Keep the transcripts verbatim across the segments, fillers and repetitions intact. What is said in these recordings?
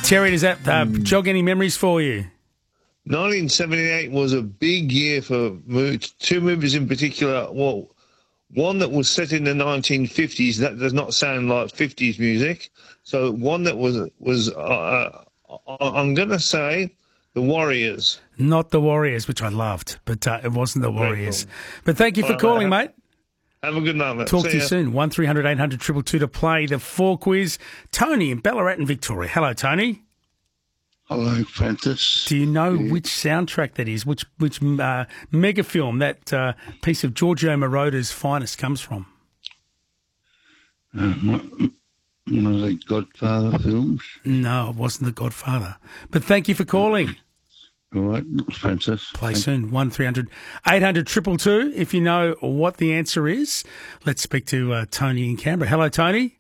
Terry, does that uh, mm. jog any memories for you? nineteen seventy-eight was a big year for two movies in particular. Well, one that was set in the nineteen fifties. That does not sound like fifties music. So one that was was uh, I'm going to say The Warriors. Not The Warriors, which I loved, but uh, it wasn't The Warriors. But thank you for All calling, right, mate. Have a good night, mate. Talk See to you ya. soon. one three hundred eight hundred two two two to play the four quiz. Tony in Ballarat in Victoria. Hello, Tony. Hello, Francis. Do you know yeah. which soundtrack that is? Which which uh, mega film that uh, piece of Giorgio Moroder's finest comes from? Uh, one of the Godfather films? No, it wasn't The Godfather. But thank you for calling. All right, Francis. Play Thank soon. one three hundred eight hundred two two two. If you know what the answer is, let's speak to uh, Tony in Canberra. Hello, Tony.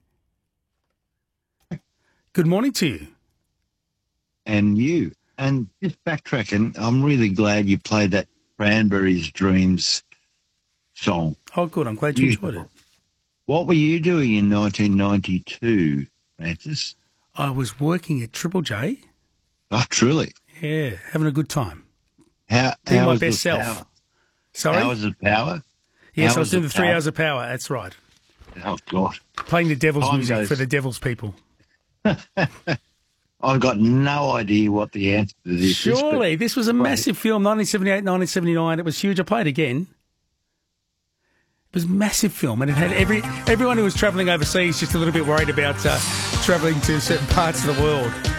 Good morning to you. And you. And just backtracking, I'm really glad you played that Cranberries Dreams song. Oh, good. I'm glad you enjoyed it. What were you doing in nineteen ninety-two, Francis? I was working at Triple J. Oh, truly? Yeah, having a good time. How, Doing how my was best the self. power? Sorry? Hours of power? Yes, Hours I was doing of the three power? hours of power. That's right. Oh, God. Playing the devil's Time music goes- for the devil's people. I've got no idea what the answer to this is. Surely. This was a massive film, nineteen seventy-eight, nineteen seventy-nine. It was huge. I played again. It was a massive film, and it had every everyone who was travelling overseas just a little bit worried about uh, travelling to certain parts of the world.